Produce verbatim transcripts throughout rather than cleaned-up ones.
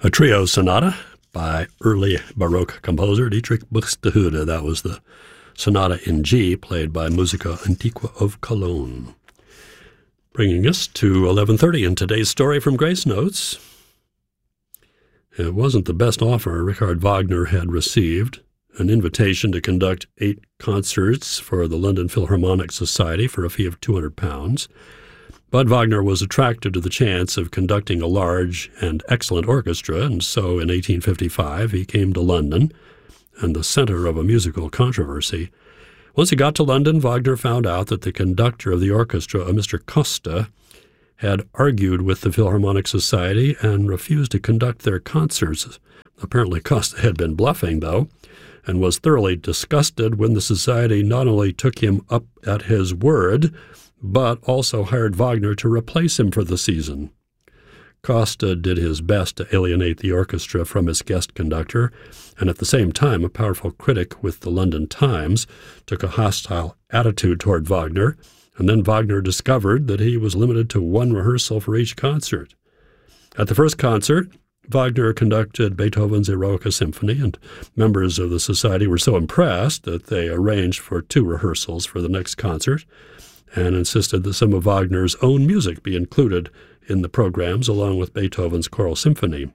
A trio sonata by early Baroque composer Dietrich Buxtehude. That was the sonata in G, played by Musica Antiqua of Cologne. Bringing us to eleven thirty in today's story from Grace Notes. It wasn't the best offer Richard Wagner had received, an invitation to conduct eight concerts for the London Philharmonic Society for a fee of two hundred pounds. But Wagner was attracted to the chance of conducting a large and excellent orchestra, and so in eighteen fifty-five he came to London, and the center of a musical controversy. Once he got to London, Wagner found out that the conductor of the orchestra, a Mister Costa, had argued with the Philharmonic Society and refused to conduct their concerts. Apparently Costa had been bluffing, though, and was thoroughly disgusted when the Society not only took him up at his word, but also hired Wagner to replace him for the season. Costa did his best to alienate the orchestra from its guest conductor, and at the same time a powerful critic with the London Times took a hostile attitude toward Wagner, and then Wagner discovered that he was limited to one rehearsal for each concert. At the first concert, Wagner conducted Beethoven's Eroica Symphony, and members of the Society were so impressed that they arranged for two rehearsals for the next concert, and insisted that some of Wagner's own music be included in the programs along with Beethoven's Choral Symphony.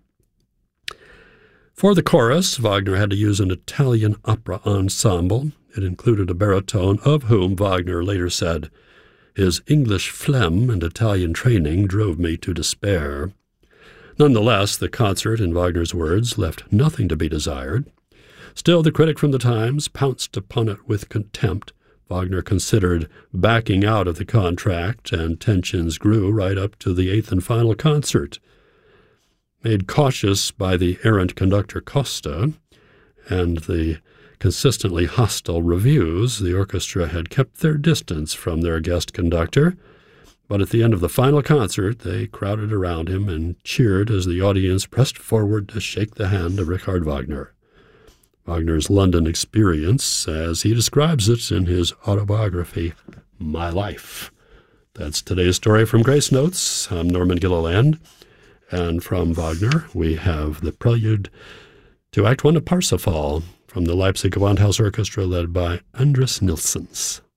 For the chorus, Wagner had to use an Italian opera ensemble. It included a baritone, of whom Wagner later said, "His English phlegm and Italian training drove me to despair." Nonetheless, the concert, in Wagner's words, left nothing to be desired. Still, the critic from the Times pounced upon it with contempt. Wagner considered backing out of the contract, and tensions grew right up to the eighth and final concert. Made cautious by the errant conductor Costa and the consistently hostile reviews, the orchestra had kept their distance from their guest conductor, but at the end of the final concert they crowded around him and cheered as the audience pressed forward to shake the hand of Richard Wagner. Wagner's London experience, as he describes it in his autobiography, My Life. That's today's story from Grace Notes. I'm Norman Gilliland, and from Wagner we have the prelude to Act One of Parsifal from the Leipzig Gewandhaus Orchestra led by Andris Nilsons.